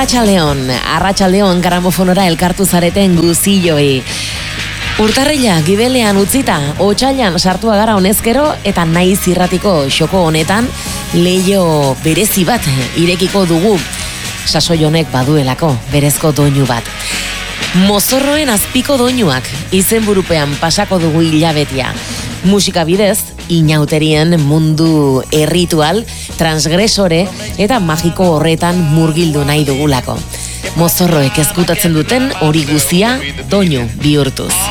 Arratsaldeon gramofonora elkartu zareten guztioi. Urtarrila gibelean utzita, otsailan sartua gara honezkero eta naiz irratiko xoko honetan leiho berezi bat irekiko dugu. Sasoi honek baduelako berezko doinu bat. Mozorroen azpiko doinuak izenburupean pasako dugu hilabetea. Musika bidez, inauterien mundu erritual, transgresore eta magiko horretan murgildu nahi dugulako. Mozorroek ezkutatzen duten hori guzia doinu bihurtuz.